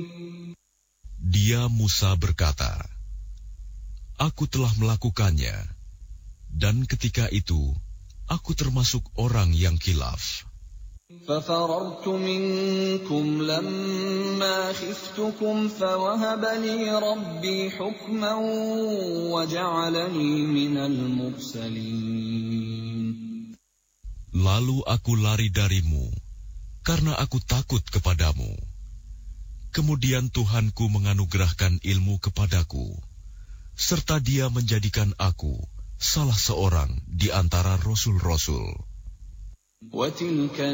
Dia Musa berkata, "Aku telah melakukannya, dan ketika itu aku termasuk orang yang khilaf. فَفَرَرْتُ مِنكُمْ لَمَّا خِفْتُكُمْ فَوَهَبَ لِي رَبِّي حُكْمًا وَجَعَلَنِي مِنَ الْمُرْسَلِينَ." Lalu aku lari darimu, karena aku takut kepadamu. Kemudian Tuhanku menganugerahkan ilmu kepadaku, serta Dia menjadikan aku salah seorang di antara rasul-rasul.